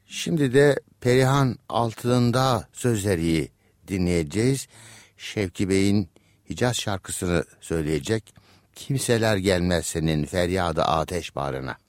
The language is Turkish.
Şimdi de Perihan Altındağ sözleri dinleyeceğiz. Şevki Bey'in Hicaz şarkısını söyleyecek. Kimseler gelmez senin feryadı ateş bağrına.